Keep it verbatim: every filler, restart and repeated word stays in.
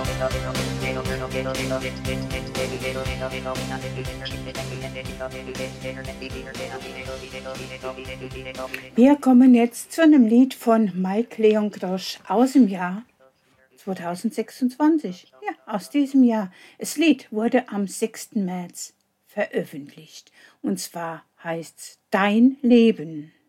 Wir kommen jetzt zu einem Lied von Mike Leon Grosch aus dem Jahr zweitausendsechsundzwanzig. Ja, aus diesem Jahr. Das Lied wurde am sechsten März veröffentlicht. Und zwar heißt's Dein Leben.